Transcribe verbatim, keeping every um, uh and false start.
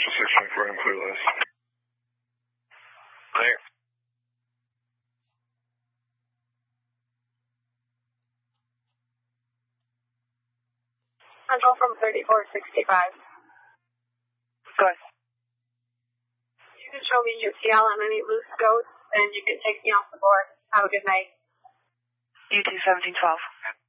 Central six twenty-four, I'm clear list. Clear. Central from thirty-four sixty-five. Go ahead. You can show me your T L and any loose goats, and you can take me off the board. Have a good night. U two seventeen twelve.